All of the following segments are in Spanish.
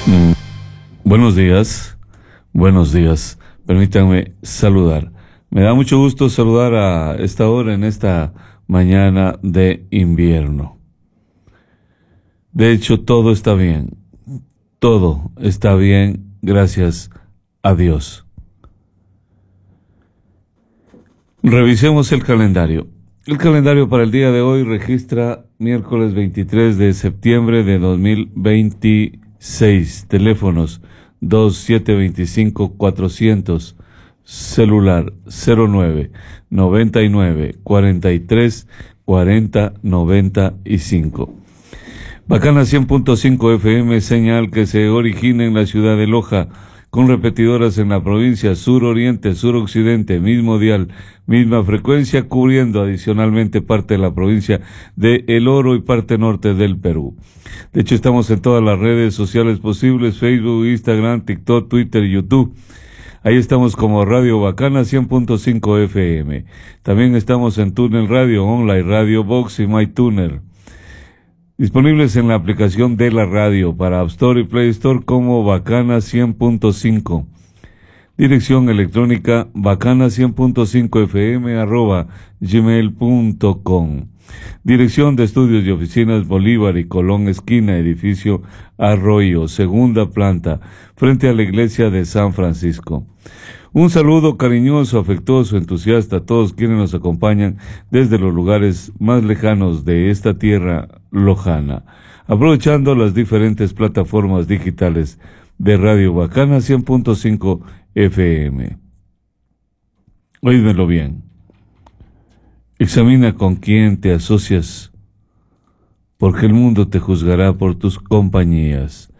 Buenos días, permítanme saludar. Me da mucho gusto saludar a esta hora, en esta mañana de invierno. De hecho, todo está bien, gracias a Dios. Revisemos el calendario. El calendario para el día de hoy registra miércoles 23 de septiembre de 2026. Teléfonos 2725-400, celular 09-99-43-40-95. Bacana 100.5 FM, señal que se origina en la ciudad de Loja, con repetidoras en la provincia sur-oriente, sur-occidente, mismo dial, misma frecuencia, cubriendo adicionalmente parte de la provincia de El Oro y parte norte del Perú. De hecho, estamos en todas las redes sociales posibles: Facebook, Instagram, TikTok, Twitter y YouTube. Ahí estamos como Radio Bacana 100.5 FM. También estamos en Tuner Radio, Online Radio Box y MyTuner. Disponibles en la aplicación de la radio para App Store y Play Store como Bacana 100.5. Dirección electrónica bacana100.5fm@gmail.com. Dirección de estudios y oficinas Bolívar y Colón esquina, edificio Arroyo, segunda planta, frente a la iglesia de San Francisco. Un saludo cariñoso, afectuoso, entusiasta a todos quienes nos acompañan desde los lugares más lejanos de esta tierra lojana, aprovechando las diferentes plataformas digitales de Radio Bacana 100.5 FM. Oídmelo bien. Examina con quién te asocias, porque el mundo te juzgará por tus compañías.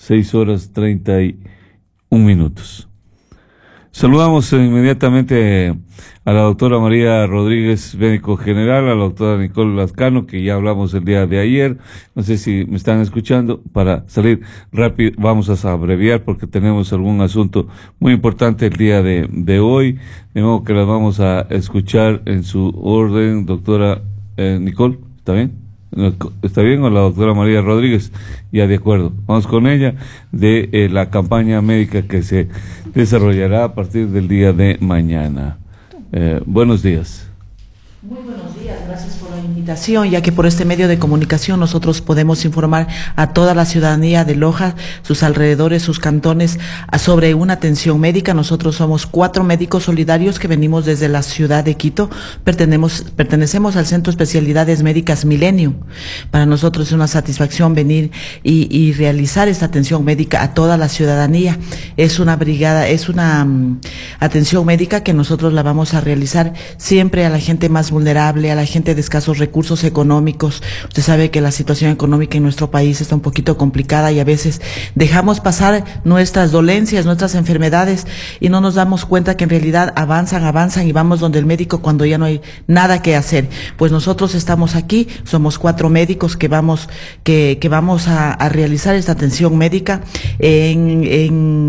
6:31. Saludamos inmediatamente a la doctora María Rodríguez, médico general, a la doctora Nicole Lascano, que ya hablamos el día de ayer. No sé si me están escuchando. Para salir rápido, vamos a abreviar porque tenemos algún asunto muy importante el día de hoy. De modo que las vamos a escuchar en su orden. Doctora Nicole, ¿está bien? ¿Está bien? O la doctora María Rodríguez, ya de acuerdo. Vamos con ella de la campaña médica que se desarrollará a partir del día de mañana. Buenos días. Muy buenos días, gracias por la invitación, ya que por este medio de comunicación nosotros podemos informar a toda la ciudadanía de Loja, sus alrededores, sus cantones, sobre una atención médica. Nosotros somos 4 médicos solidarios que venimos desde la ciudad de Quito, pertenecemos al Centro de Especialidades Médicas Millennium. Para nosotros es una satisfacción venir y realizar esta atención médica a toda la ciudadanía. Es una brigada, es una atención médica que nosotros la vamos a realizar siempre a la gente más vulnerable, a la gente de escasos recursos económicos. Usted sabe que la situación económica en nuestro país está un poquito complicada y a veces dejamos pasar nuestras dolencias, nuestras enfermedades y no nos damos cuenta que en realidad avanzan y vamos donde el médico cuando ya no hay nada que hacer. Pues nosotros estamos aquí, somos 4 médicos que vamos a realizar esta atención médica en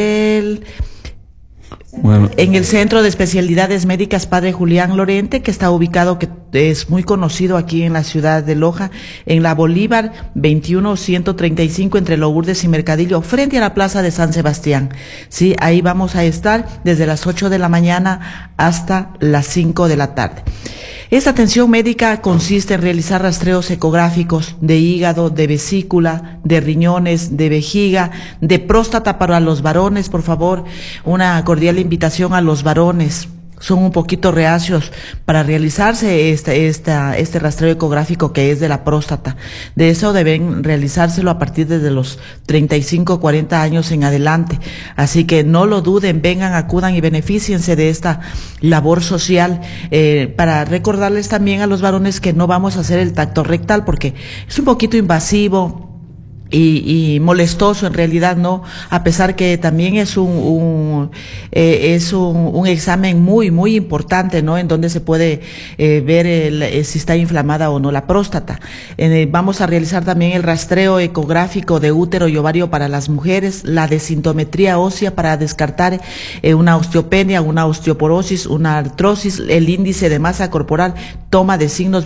el Centro de Especialidades Médicas Padre Julián Lorente, que está ubicado, que es muy conocido aquí en la ciudad de Loja, en la Bolívar 21135, entre Lourdes y Mercadillo, frente a la Plaza de San Sebastián. Sí, ahí vamos a estar desde las 8 de la mañana hasta las 5 de la tarde. Esta atención médica consiste en realizar rastreos ecográficos de hígado, de vesícula, de riñones, de vejiga, de próstata para los varones. Por favor, una cordial invitación a los varones. Son un poquito reacios para realizarse este rastreo ecográfico que es de la próstata. De eso deben realizárselo a partir de los 35, 40 años en adelante. Así que no lo duden, vengan, acudan y beneficiense de esta labor social. Para recordarles también a los varones que no vamos a hacer el tacto rectal porque es un poquito invasivo y molestoso, en realidad no, a pesar que también es un examen muy importante, ¿no? En donde se puede ver si está inflamada o no la próstata. Vamos a realizar también el rastreo ecográfico de útero y ovario para las mujeres, la densitometría ósea para descartar una osteopenia, una osteoporosis, una artrosis, el índice de masa corporal, toma de signos